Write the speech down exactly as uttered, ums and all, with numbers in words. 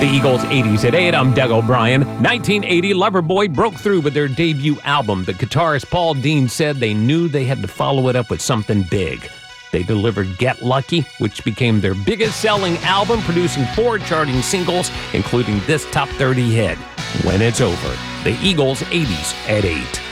The Eagles' eighties at eight. I'm Doug O'Brien. nineteen eighty, Loverboy broke through with their debut album. The guitarist Paul Dean said they knew they had to follow it up with something big. They delivered Get Lucky, which became their biggest-selling album, producing four charting singles, including this top thirty hit, When It's Over. The Eagles' eighties at eight.